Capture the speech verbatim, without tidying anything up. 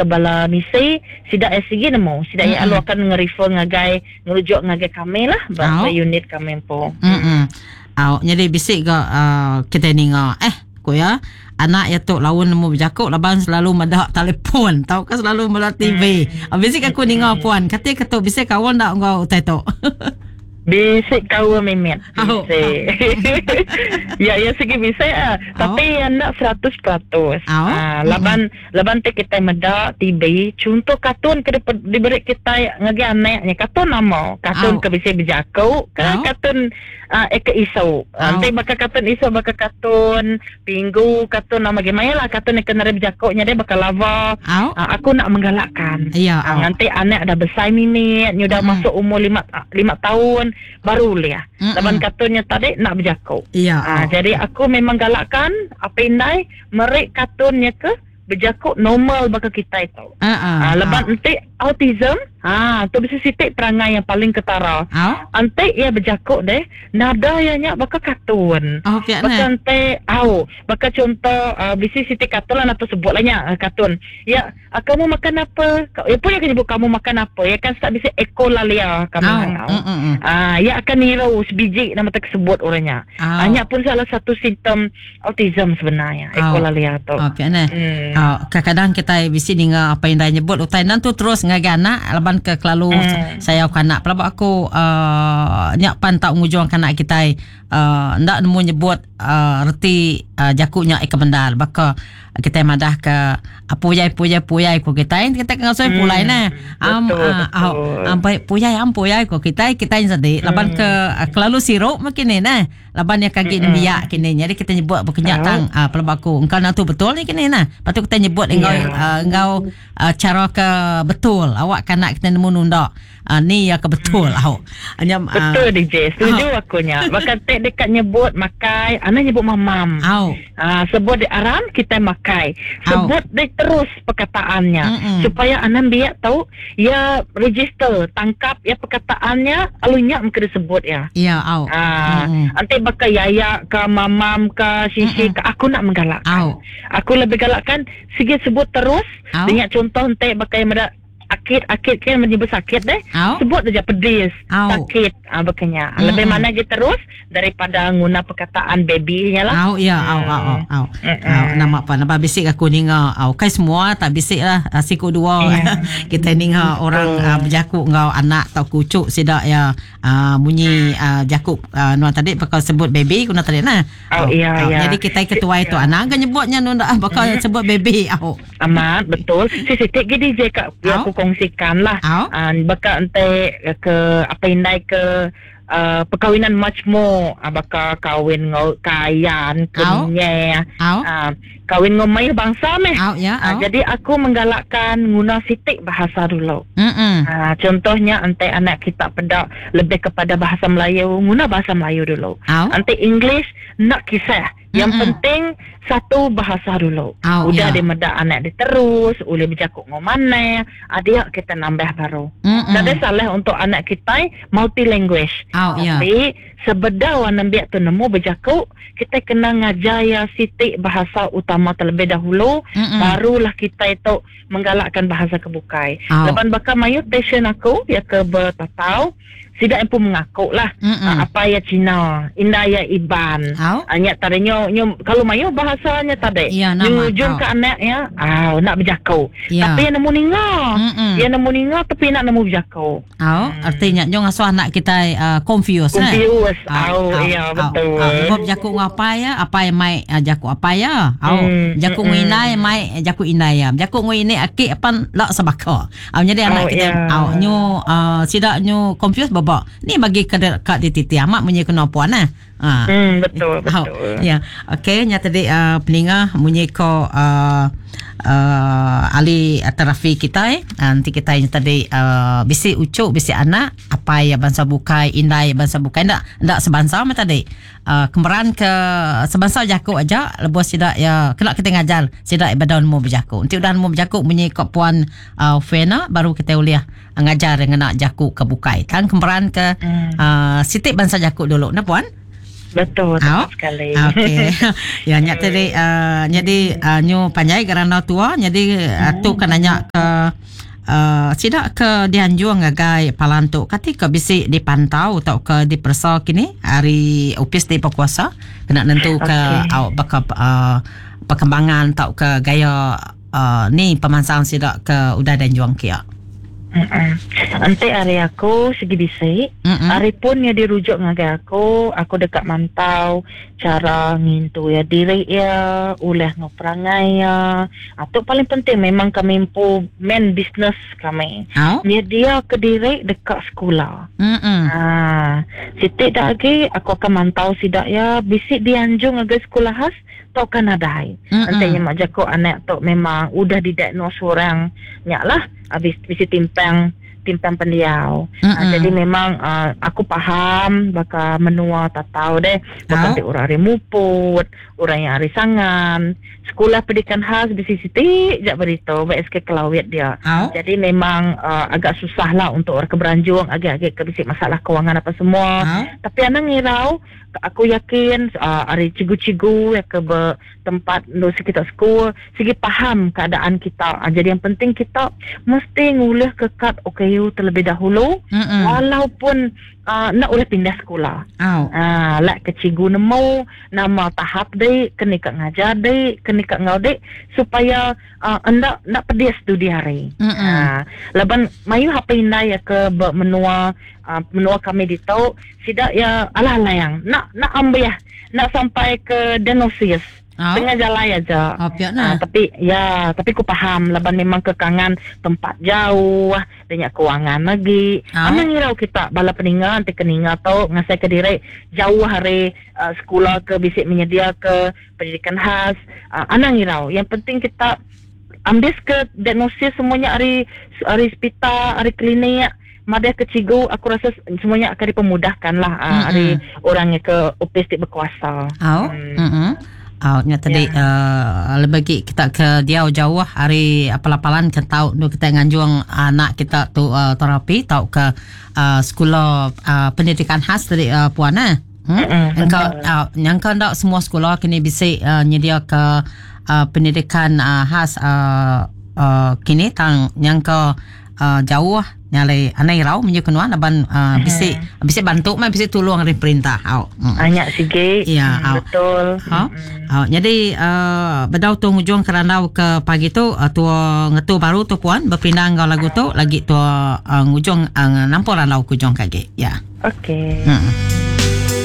kebala misi sida sigi nemu sida ya alu akan nge-refer ngagai ngerujuk ngagai kami lah bahasa unit kami po. Hmm. Au jadi bisik ga uh, kita ninga eh ko ya anak ya tok lawan nemu berjakuk laban selalu madak telefon tau kan selalu madak T V. Hmm. Bisik aku ninga puan kata ketok bisik kawan dak ngau tai tok. Bisik kau memet. Bisik. ya ya segi bisik ah. Tapi anak seratus peratus. Ah, laban mm-hmm. laban te kita medak T V contoh kartun ke diberi kita ngagi anaknya kartun nama kartun ke bisik berjakau kan kartun uh, eka isau. Nanti bakal kartun isau bakal kartun pinggu kartun nama gimana lah kartun eka nari berjakau nya dia bakal lava. Uh, aku nak menggalakkan. Iya. Uh, nanti anak dah besar minit, nya dah mm-hmm. masuk umur lima lima tahun baru lihat. Laban kartunnya tadi nak berjakau. Iya. Uh, jadi aku memang galakkan apa indai merik kartunnya ke berjakau normal bakal kita itu. Uh, uh, uh, leban uh. nanti autism, ah tu bisa sitik perangai yang paling ketara. Uh. Nanti ia berjakau deh, nada yang bakal kartun. Okay, bakal nanti, au, bakal contoh uh, bisa sitik kartun lah atau sebut lahnya uh, kartun. Ya, uh, kamu makan apa? Ya pun yang sebut kamu makan apa? Ya kan tak bisa eko lalia kamu. Oh. Uh, uh, uh. Ah, ya akan nirau sebiji nama tersebut orangnya. Oh. Hanya pun salah satu simptom autism sebenarnya, eko oh. lalia tu. Okey, nah. Hmm. Uh, kadang-kadang kita bisa dengar apa yang dah nyebut utainan tu terus ngagai anak laban ke kelalu hmm. saya kanak pelabak aku uh, nyak pan tak ngujung kanak kita uh, ndak nemu nyebut uh, reti uh, jakunya ika bendal baka kita madah ke apuyai puyai puyai ko kita kita ngasoi pulai na am am puyai am puyai ko kita kita yang sedih laban ke kelalu sirup makin ni nah laban yang kaki mm-hmm. biak kini jadi kita nyebut berkenyataan uh, pelabak aku engkau nak tu betul ni kini nah patut kita nyebut engkau yeah. uh, engkau uh, cara ke betul awak kanak kita nemu nunda uh, ni ya ke betul mm. awak hanya uh, betul D J setuju oh. aku nya bahkan tek dekat nyebut makai anak nyebut mamam oh. uh, sebut di aram kita makai sebut oh. dia terus perkataannya mm-mm. supaya anak biak tahu ya register tangkap ya perkataannya alunya mungkin disebut ya ya yeah, oh. uh, nanti bakal yaya ke mamam ke sisi ke aku nak menggalakkan. Ow. Aku lebih galakkan sige sebut terus. Ow. Dengan contoh nanti bakal yang ada akit-akit kan menyebut sakit deh. Ow. Sebut aja pedis, Ow. sakit ah bakanya. Mm-hmm. Lebih mana je terus daripada guna perkataan baby-nya lah. Aw ya, aw aw aw. Aw. Aw nama apa? Nama bisik aku ninga. Aw kai semua tak bisik lah. Siku dua yeah. kita ninga orang uh, berjakuk ngau anak atau kucuk sidak ya uh, bunyi uh, jakuk uh, nuan tadi bakal sebut baby guna tadi nah. Oh iya iya. Jadi kita ketua itu anak kan nyebutnya nunda bakal mm-hmm. sebut baby. Aw. Amat betul. Sitik gini je kak aku kongsikan lah. Uh, bakal ente ke apa indai ke uh, perkawinan macmo uh, bakal kawin ngau kayan kenyai uh, kawin ngomai bangsa meh Au, ya, uh, jadi aku menggalakkan guna sitik bahasa dulu uh, contohnya ente anak kita pedak lebih kepada bahasa Melayu guna bahasa Melayu dulu ente English nak kisah yang Mm-mm. penting satu bahasa dulu. Oh, udah yeah. dia medak anak dia terus, boleh bercakap ngomane, adik kita nambah baru. Tak ada salah untuk anak kita multi language. Oh, tapi yeah. sebeda wana biak tu nemu bercakap, kita kena ngajaya sitik bahasa utama terlebih dahulu, Mm-mm. barulah kita itu menggalakkan bahasa kebukai. Oh. Lepas bakal mayu passion aku ya ke bertatau. Tidak empu mengaku lah uh, apa ya Cina, indah ya Iban. Hanya tadi nyo, nyo kalau mayu bahasanya tadi. Ya, ujung ke anaknya, ah nak berjakau. Ya. Tapi yang nemu ninga, yang nemu ninga tapi nak nemu berjakau. Oh, hmm. artinya nyo ngasuh anak kita uh, confused. Confused. Oh, iya betul. Bob jakau apa ya? Apa yang mai uh, jakau apa ya? Oh, hmm. jakau mm, inai mai jakau inai ya. Jakau ini aki apa lak sabaka. Oh, jadi anak oh, kita, yeah. oh nyo uh, sidak nyo confused baba. Ni bagi ke kat di titi amat punya kena puan nah. Ha. Hmm, betul betul. Oh, ya. Okey, nya tadi uh, peningah munyi ko uh, uh, ali terafi kita eh. Nanti kita yang tadi uh, bisi ucuk bisi anak apa ya bangsa bukai indai bangsa bukai ndak ndak sebangsa mah tadi. Uh, kembaran ke sebangsa jakuk aja lebih sidak ya kena kita ngajar sidak ibadah mau berjakuk. Nanti udah mau berjakuk munyi ko puan uh, Fena baru kita uliah ngajar dengan nak jakuk ke bukai. Kan kembaran ke hmm. uh, sitik bangsa jakuk dulu nah puan. Betul, tepat sekali. Okey. Ya, nyak tadi uh, jadi uh, nyu panjai kerana tua, jadi uh, tu kena nyak ke uh, sidak ke dianjur ngagai palantuk ketika bisi dipantau atau ke dipersa kini hari opis di berkuasa kena nentu ke Okey. au baka uh, perkembangan atau ke gaya uh, ni pemansang sidak ke udah dan juang kia. Mm-mm. Nanti hari aku segi bisik, Mm-mm. hari pun ya dirujuk ngagai aku, aku dekat mantau cara ngintu ya diri ya, ulah ngoperangai ya. Atau paling penting memang kami impu main business kami. Au. Dia dia ke diri dekat sekolah. Mm-mm. Ah, sitik dah lagi aku akan mantau sidak ya bisik dianjung ngagai sekolah khas tau kan ada. Nantinya mak jako anak tu memang udah didiagnos orang nyak lah habis bisi timpang timpang pendiau. Uh, jadi memang uh, aku faham bakal menua tak tahu deh bakal oh. orang hari muput, orang yang hari sangan. Sekolah pendidikan khas bisi siti jak berito baik ke kelawit dia. Oh. Jadi memang uh, agak susah lah untuk orang keberanjung agak-agak ke bisi masalah kewangan apa semua. Oh. Tapi anak ngirau aku yakin uh, hari cigu-cigu yang ke tempat nu sekitar sekolah segi faham keadaan kita. Uh, jadi yang penting kita mesti ngulih kekat okayu terlebih dahulu. Mm-mm. Walaupun uh, nak ulah pindah sekolah. Oh. Uh, lah ke cigu nemu nama tahap dek kena kat ngajar dek kena kat ngau dek supaya uh, anda nak pedis studi hari. Uh, laban mayu apa indai ya ke menua uh, menua kami di tau sidak ya alah layang nak nak ambil ya nak sampai ke diagnosis. Oh. Tengah jalan aja. Oh, uh, tapi ya, tapi ku faham laban memang kekangan tempat jauh, banyak kewangan lagi. Oh. Ana ngirau kita bala peningan te keninga tau ngasai ke diri jauh hari uh, sekolah ke bisik menyedia ke pendidikan khas. Uh, ana ngirau yang penting kita ambil ke diagnosis semuanya hari hari hospital, hari klinik. Madah ke cigu aku rasa semuanya akan dipermudahkan lah uh, mm-hmm. hari orangnya ke opis berkuasa. Oh. Hmm. Mm-hmm. Outnya tadi yeah. uh, lebih kita ke dia jauh hari apal-apalan ke tahu nu kita nganjung anak kita tu uh, terapi tahu ke uh, sekolah uh, pendidikan khas tadi uh, puana. Hmm? Engkau uh, nyangka ndak semua sekolah kini bisa uh, nyedia ke uh, pendidikan uh, khas uh, uh, kini tang nyangka uh, jauh nyalai anai rau menyukunwa naban uh, bisa bisa bantu mah bisa tolong dari perintah. Au. Banyak sikit. Ya, hmm, betul. Ha. Oh, jadi uh, bedau tu ngujung kerana ke pagi tu uh, tua ngetu baru tu puan berpindah ngau lagu tu lagi tua uh, ngujung uh, namporan lau kujung kage. Ya. Okey. Hmm.